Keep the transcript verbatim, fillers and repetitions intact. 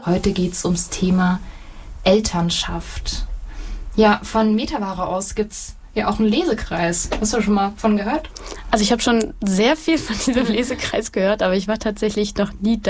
Heute geht es ums Thema Elternschaft. Ja, von Metaware aus gibt's ja auch einen Lesekreis. Hast du schon mal von gehört? Also ich habe schon sehr viel von diesem Lesekreis gehört, aber ich war tatsächlich noch nie da.